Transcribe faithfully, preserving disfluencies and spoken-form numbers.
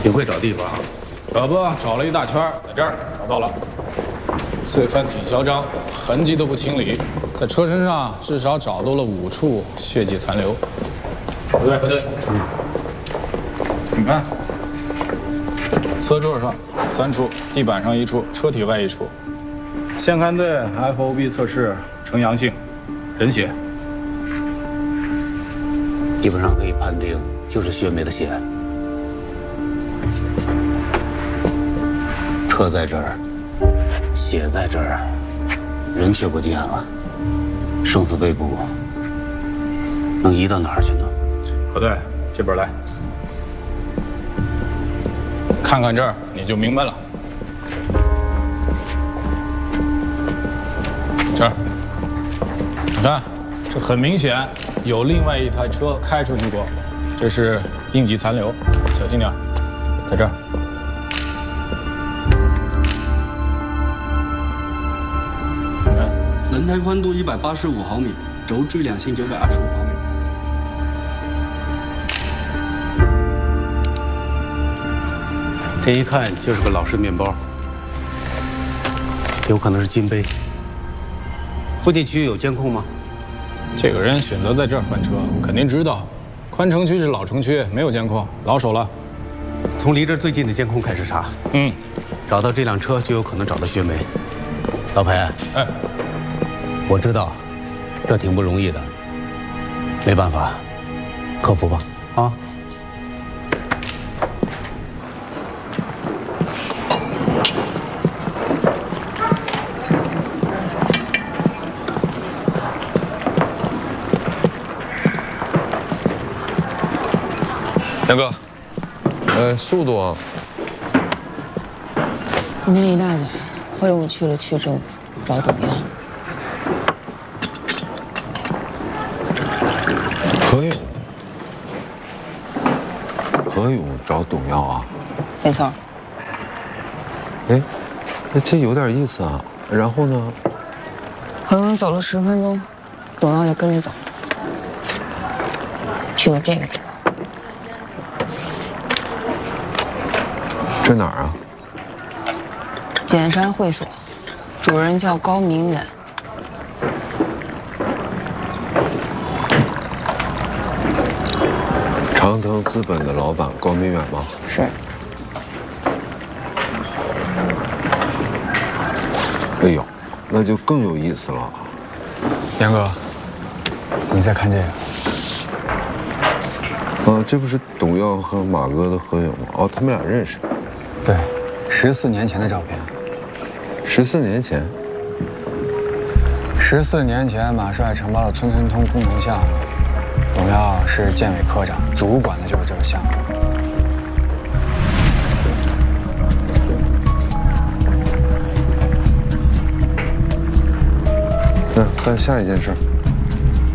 挺会找地方啊，可不找了一大圈，在这儿找到了。罪犯挺嚣张，痕迹都不清理，在车身上至少找到了五处血迹残留。不对不对，嗯，你看，车座上三处，地板上一处，车体外一处。现勘队 F O B 测试呈阳性，人血。 基本上可以判定就是薛梅的血。车在这儿，血在这儿，人却不见了，生死未卜，能移到哪儿去呢？ 何队，这边来，看看这儿你就明白了。这儿，你看，这很明显有另外一台车开出去过，这是应急残留，小心点，在这儿。 轮胎宽度一百八十五毫米，轴距两千九百二十五毫米。 这一看就是个老式面包，有可能是金杯。附近区域有监控吗？ 这个人选择在这儿翻车，肯定知道，宽城区是老城区，没有监控，老手了。 从离这儿最近的监控开始查。 嗯， 找到这辆车就有可能找到薛梅。老裴， 哎， 我知道，这挺不容易的，没办法，克服吧，啊。 杨哥，呃，速度啊！ 今天一大早，会务去了区政府找董耀。 何勇，何勇找董耀啊？ 没错。 哎，那这有点意思啊。然后呢？ 何勇走了十分钟，董耀就跟着走，去了这个地方。 这哪儿啊？ 简山会所，主人叫高明远。 长腾资本的老板高明远吗？ 是。 哎呦，那就更有意思了。 杨哥，你再看这个。 啊，这不是董耀和马哥的合影吗？哦，他们俩认识。 对，十四年前的照片。 十四年前。 十四年前，马帅承包了村村通工程项目，董耀是建委科长，主管的就是这个项目。 那干下一件事。